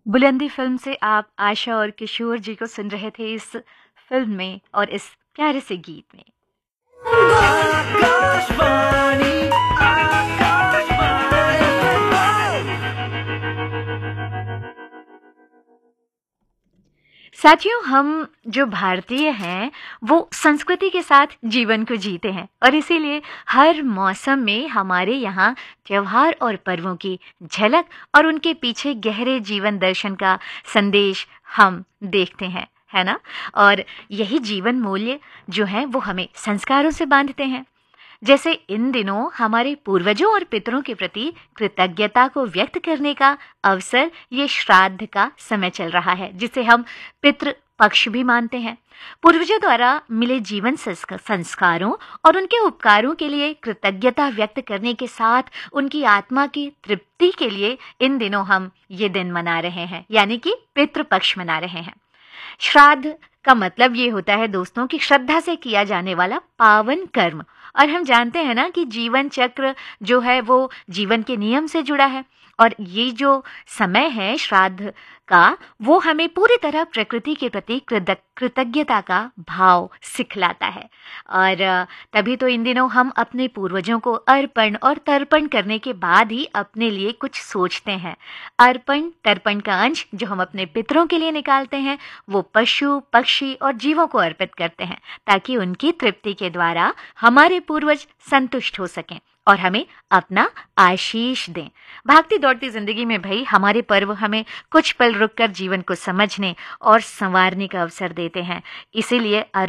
बुलंदी फिल्म से आप आशा और किशोर जी को सुन रहे थे इस फिल्म में और इस प्यारे से गीत में। आकाशवाणी साथियों, हम जो भारतीय हैं वो संस्कृति के साथ जीवन को जीते हैं और इसीलिए हर मौसम में हमारे यहाँ त्योहार और पर्वों की झलक और उनके पीछे गहरे जीवन दर्शन का संदेश हम देखते हैं, है ना। और यही जीवन मूल्य जो हैं वो हमें संस्कारों से बांधते हैं। जैसे इन दिनों हमारे पूर्वजों और पितरों के प्रति कृतज्ञता को व्यक्त करने का अवसर ये श्राद्ध का समय चल रहा है, जिसे हम पितृ पक्ष भी मानते हैं। पूर्वजों द्वारा मिले जीवन संस्कारों और उनके उपकारों के लिए कृतज्ञता व्यक्त करने के साथ उनकी आत्मा की तृप्ति के लिए इन दिनों हम ये दिन मना रहे हैं, यानी कि पितृ पक्ष मना रहे हैं। श्राद्ध का मतलब ये होता है दोस्तों कि श्रद्धा से किया जाने वाला पावन कर्म। और हम जानते हैं ना कि जीवन चक्र जो है वो जीवन के नियम से जुड़ा है और ये जो समय है श्राद्ध का वो हमें पूरी तरह प्रकृति के प्रति कृतज्ञता का भाव सिखलाता है। और तभी तो इन दिनों हम अपने पूर्वजों को अर्पण और तर्पण करने के बाद ही अपने लिए कुछ सोचते हैं। अर्पण तर्पण का अंश जो हम अपने पितरों के लिए निकालते हैं वो पशु पक्षी और जीवों को अर्पित करते हैं ताकि उनकी तृप्ति के द्वारा हमारे पूर्वज संतुष्ट हो सकें और हमें अपना आशीष दें। भागती दौड़ती जिंदगी में भाई हमारे पर्व हमें कुछ पल रुककर जीवन को समझने और संवारने का अवसर देते हैं। इसीलिए